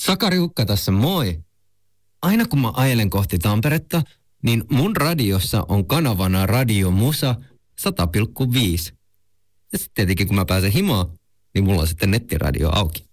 Sakari Ukka tässä, moi. Aina kun mä ajelen kohti Tamperetta, niin mun radiossa on kanavana Radio Musa 100,5. Ja sitten tietenkin kun mä pääsen himaan, niin mulla on sitten nettiradio auki.